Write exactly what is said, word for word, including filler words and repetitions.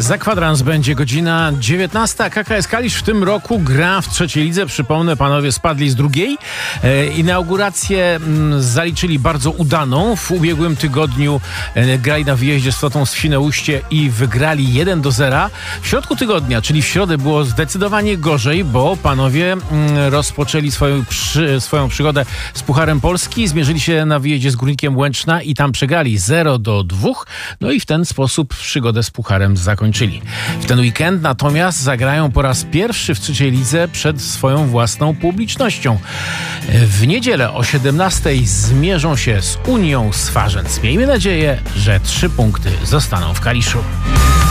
Za kwadrans będzie godzina dziewiętnasta. K K S Kalisz w tym roku gra w trzeciej lidze. Przypomnę, panowie spadli z drugiej. E, inaugurację m, zaliczyli bardzo udaną. W ubiegłym tygodniu e, grali na wyjeździe z Flotą Świnoujście i wygrali jeden do zera. W środku tygodnia, czyli w środę, było zdecydowanie gorzej, bo panowie m, rozpoczęli swoją, przy, swoją przygodę z Pucharem Polski. Zmierzyli się na wyjeździe z Górnikiem Łęczna i tam przegrali zero do dwóch. No i w ten sposób przygodę z Pucharem zakończyli. W ten weekend natomiast zagrają po raz pierwszy w trzeciej lidze przed swoją własną publicznością. W niedzielę o siedemnastej zmierzą się z Unią Swarzędz. Miejmy nadzieję, że trzy punkty zostaną w Kaliszu.